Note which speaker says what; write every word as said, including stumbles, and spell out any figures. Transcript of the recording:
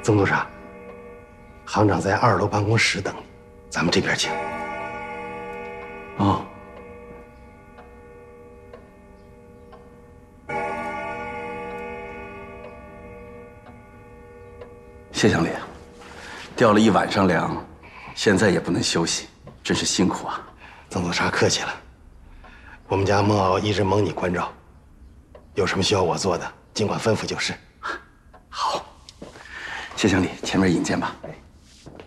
Speaker 1: 曾督察，行长在二楼办公室等你，咱们这边请。
Speaker 2: 哦。谢经理，吊了一晚上粮，现在也不能休息，真是辛苦啊。
Speaker 1: 曾督察客气了，我们家孟敖一直蒙你关照，有什么需要我做的，尽管吩咐就是。
Speaker 2: 好，谢经理，前面引荐吧。哎。